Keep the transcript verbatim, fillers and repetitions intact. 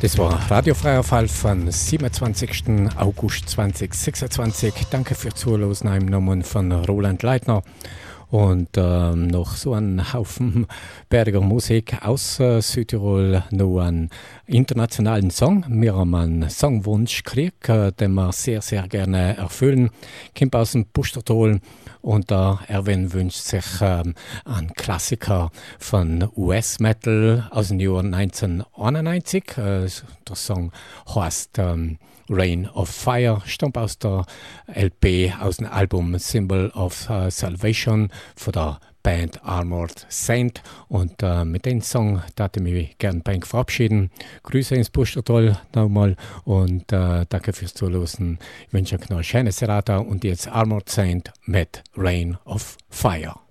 Das war Radiofreier Fall vom siebenundzwanzigsten August zweitausendsechsundzwanzig. Danke für Zuhören im Namen von Roland Leitner. Und ähm, noch so ein Haufen Berger Musik aus äh, Südtirol, noch einen internationalen Song. Wir haben einen Songwunsch gekriegt, äh, den wir sehr, sehr gerne erfüllen. Kommt aus dem Pustertal und der äh, Erwin wünscht sich äh, einen Klassiker von U S-Metal aus dem Jahr neunzehnhunderteinundneunzig. Äh, der Song heißt ähm, Rain of Fire, stammt aus der L P, aus dem Album Symbol of uh, Salvation von der Band Armored Saint. Und uh, mit dem Song darf ich mich gerne bei Ihnen verabschieden. Grüße ins Pustertal nochmal und uh, danke fürs Zuhören. Ich wünsche euch noch ein schönes Serata und jetzt Armored Saint mit Rain of Fire.